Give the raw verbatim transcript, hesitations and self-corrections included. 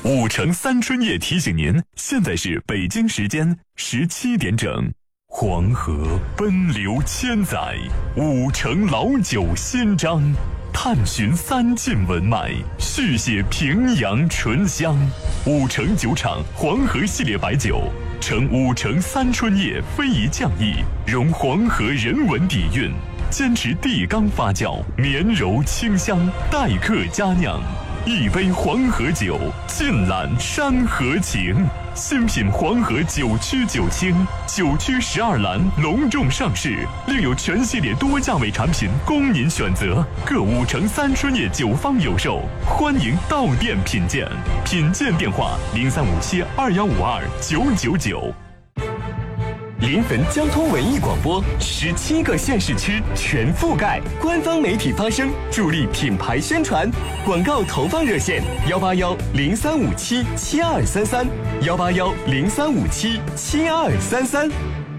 五城三春夜提醒您，现在是北京时间十七点整。黄河奔流千载，五城老酒新章，探寻三晋文脉，续写平阳醇香。五城酒厂黄河系列白酒，承五城三春夜非遗匠艺，融黄河人文底蕴，坚持地缸发酵，绵柔清香，待客佳酿。一杯黄河酒，尽览山河情。新品黄河九曲九清，九曲十二栏隆重上市，另有全系列多价位产品供您选择。各五城三春夜酒坊有售，欢迎到店品鉴。品鉴电话：零三五七二幺五二九九九。 临汾交通文艺广播，十七个县市区全覆盖，官方媒体发声，助力品牌宣传。广告投放热线：幺八幺零三五七七二三三，幺八幺零三五七七二三三。